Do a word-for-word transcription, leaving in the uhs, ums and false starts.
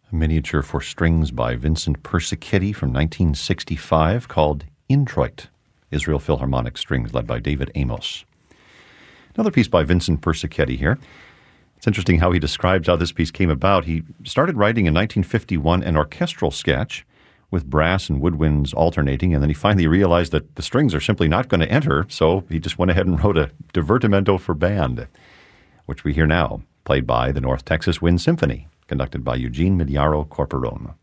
a miniature for strings by Vincent Persichetti from nineteen sixty-five called Introit, Israel Philharmonic Strings, led by David Amos. Another piece by Vincent Persichetti here. It's interesting how he describes how this piece came about. He started writing in nineteen fifty-one an orchestral sketch with brass and woodwinds alternating, and then he finally realized that the strings are simply not going to enter, so he just went ahead and wrote a divertimento for band, which we hear now, played by the North Texas Wind Symphony, conducted by Eugene Midyaro Corporone.